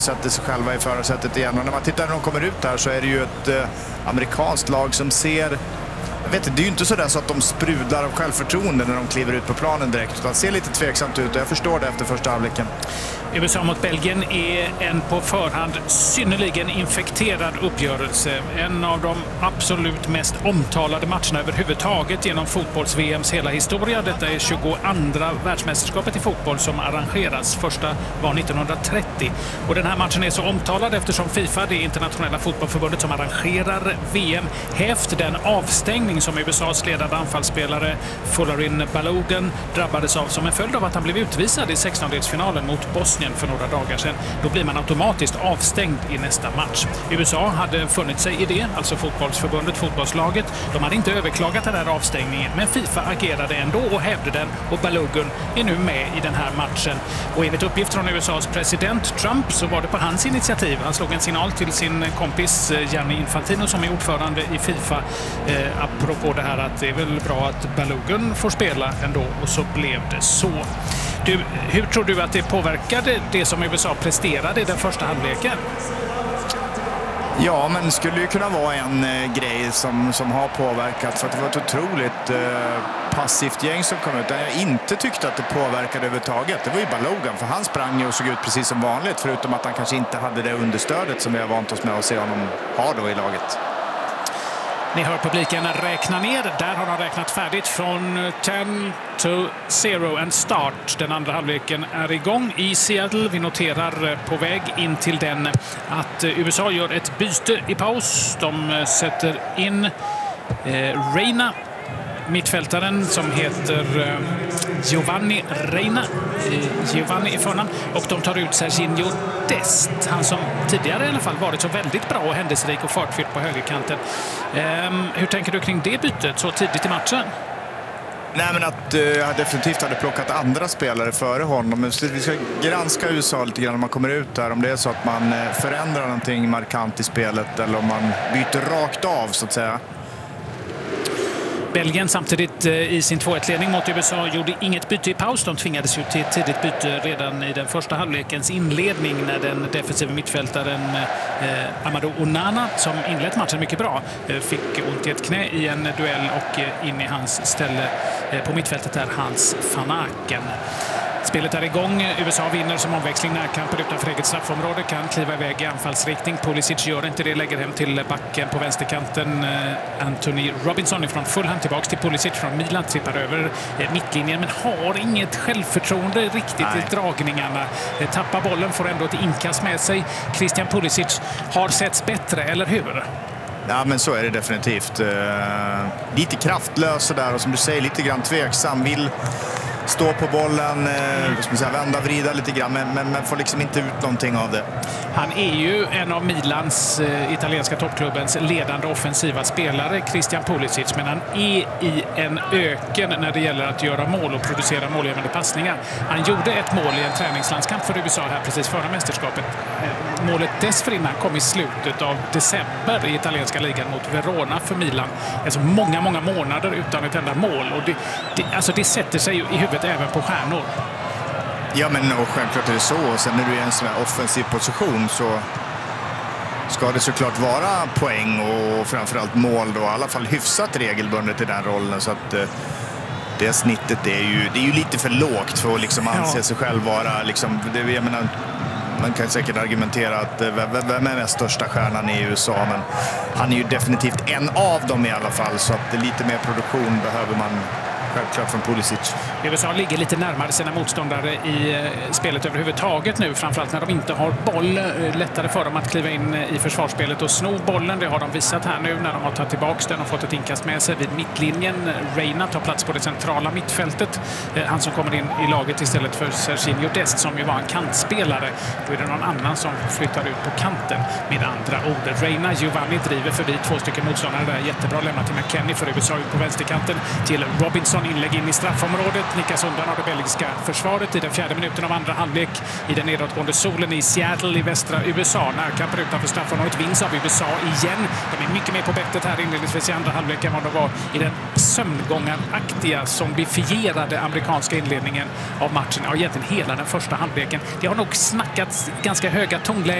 sätter sig själva i förarsättet igen. Och när man tittar när de kommer ut här så är det ju ett amerikanskt lag som ser... Jag vet inte, det är ju inte sådär så att de sprudlar av självförtroende när de kliver ut på planen direkt. Utan det ser lite tveksamt ut och jag förstår det efter första halvleken. USA mot Belgien är en på förhand synnerligen infekterad uppgörelse. En av de absolut mest omtalade matcherna överhuvudtaget genom fotbolls-VMs hela historia. Detta är 22:a världsmästerskapet i fotboll som arrangeras. Första var 1930. Och den här matchen är så omtalad eftersom FIFA, det internationella fotbollförbundet som arrangerar VM, hävt den avstängning som USAs ledande anfallsspelare Folarin Balogun drabbades av som en följd av att han blev utvisad i 16-delsfinalen mot Bosnien för några dagar sedan. Då blir man automatiskt avstängd i nästa match. USA hade funnit sig i det, alltså fotbollsförbundet, fotbollslaget. De hade inte överklagat den här avstängningen, men FIFA agerade ändå och hävde den och Balogun är nu med i den här matchen. Och enligt uppgift från USAs president Trump så var det på hans initiativ. Han slog en signal till sin kompis Gianni Infantino som är ordförande i FIFA apropå det här att det är väl bra att Balogun får spela ändå, och så blev det så. Du, hur tror du att det påverkade det som USA presterade i den första halvleken? Ja, men det skulle ju kunna vara en grej som har påverkat, för att det var ett otroligt passivt gäng som kom ut. Där jag inte tyckte att det påverkade överhuvudtaget. Det var ju Balogun, för han sprang ju och såg ut precis som vanligt, förutom att han kanske inte hade det understödet som vi har vant oss med att se honom ha då i laget. Ni hör publiken räkna ner. Där har de räknat färdigt från 10-0 and start. Den andra halvleken är igång i Seattle. Vi noterar på väg in till den att USA gör ett byte i paus. De sätter in Reyna, mittfältaren som heter Giovanni Reyna. Giovanni i förnamn. Och de tar ut Serginho Dest. Han som tidigare i alla fall varit så väldigt bra och händelserik och fartfylld på högerkanten. Hur tänker du kring det bytet så tidigt i matchen? Nej, men att jag definitivt hade plockat andra spelare före honom. Men vi ska granska USA lite grann när man kommer ut där. Om det är så att man förändrar någonting markant i spelet eller om man byter rakt av så att säga. Belgien samtidigt i sin 2-1-ledning mot USA gjorde inget byte i paus. De tvingades ju till ett tidigt byte redan i den första halvlekens inledning när den defensiva mittfältaren Amadou Onana, som inlett matchen mycket bra, fick ont i ett knä i en duell och in i hans ställe på mittfältet är Hans van Aken. Spelet är igång. USA vinner som omväxling närkampen utanför eget straffområde. Kan kliva iväg i anfallsriktning. Pulisic gör inte det. Lägger hem till backen på vänsterkanten. Anthony Robinson ifrån Fulham tillbaks till Pulisic från Milan. Trippar över mittlinjen men har inget självförtroende riktigt i dragningarna. Tappar bollen, får ändå ett inkast med sig. Christian Pulisic har setts bättre, eller hur? Ja, men så är det definitivt. Lite kraftlös där och som du säger lite grann tveksam. Vill stå på bollen, vända, vrida lite grann, men får liksom inte ut någonting av det. Han är ju en av Milans, italienska toppklubbens ledande offensiva spelare, Christian Pulisic, men han är i en öken när det gäller att göra mål och producera målgivande passningar. Han gjorde ett mål i en träningslandskamp för USA här precis före mästerskapet. Målet dessförinnan kom i slutet av december i italienska ligan mot Verona för Milan. Alltså många månader utan ett enda mål. Och det sätter sig ju i huvudet även på stjärnor. Ja, men och självklart är det så. Och sen när du är i en sån här offensiv position så ska det såklart vara poäng och framförallt mål då. I alla fall hyfsat regelbundet i den rollen. Så att det snittet det är ju lite för lågt för att liksom anse sig själv vara liksom, jag menar, man kan säkert argumentera att vem är mest största stjärnan i USA, men han är ju definitivt en av dem i alla fall, så att lite mer produktion behöver man självklart från Pulisic. USA ligger lite närmare sina motståndare i spelet överhuvudtaget nu, framförallt när de inte har boll. Lättare för dem att kliva in i försvarsspelet och sno bollen. Det har de visat här nu när de har tagit tillbaka den och fått ett inkast med sig vid mittlinjen. Reyna tar plats på det centrala mittfältet. Han som kommer in i laget istället för Serginho Dest som ju var en kantspelare. Då är det någon annan som flyttar ut på kanten med andra ord. Reyna, Giovanni driver förbi två stycken motståndare där. Jättebra lämnat till McKennie för USA ut på vänsterkanten till Robinson Johansson inlägg in i straffområdet. Nickas undan av det belgiska försvaret i den 4:e minuten av andra halvlek i den nedåtgående solen i Seattle i västra USA. Närkamper utanför straffområdet vinns av USA igen. De är mycket mer på bettet här inledningsvis i andra halvlek än vad de var i den sömngångaraktiga, zombifierade amerikanska inledningen av matchen. Ja, egentligen hela den första halvleken. Det har nog snackats ganska höga tonlägen